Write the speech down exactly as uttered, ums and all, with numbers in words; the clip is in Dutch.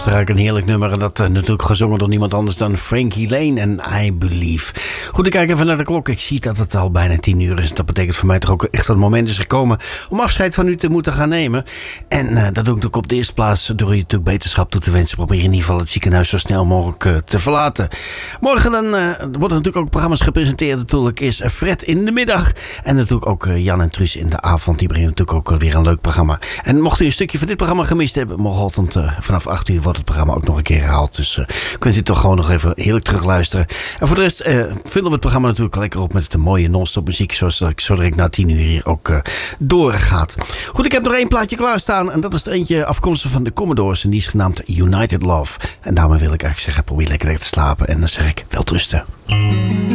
eigenlijk een heerlijk nummer. En dat uh, natuurlijk gezongen door niemand anders dan Frankie Lane en I Believe. Goed, ik kijk even naar de klok. Ik zie dat het al bijna tien uur is. Dat betekent voor mij toch ook echt een moment is gekomen om afscheid van u te moeten gaan nemen. En uh, dat doe ik natuurlijk op de eerste plaats door u natuurlijk beterschap toe te wensen. Probeer in ieder geval het ziekenhuis zo snel mogelijk uh, te verlaten. Morgen dan uh, worden natuurlijk ook programma's gepresenteerd. Natuurlijk is Fred in de middag. En natuurlijk ook uh, Jan en Truus in de avond. Die brengen natuurlijk ook weer een leuk programma. En mocht u een stukje van dit programma gemist hebben, morgenochtend uh, vanaf acht uur wordt het programma ook nog een keer herhaald. Dus uh, kunt u toch gewoon nog even heerlijk terugluisteren. En voor de rest uh, vullen we het programma natuurlijk lekker op met de mooie non-stop muziek. Zoals ik zo direct na tien uur hier ook uh, doorgaat. Goed, ik heb nog één plaatje klaarstaan. En dat is er eentje afkomstig van de Commodores. En die is genaamd United Love. En daarmee wil ik eigenlijk zeggen, probeer lekker te slapen. En dan zeg ik, welterusten.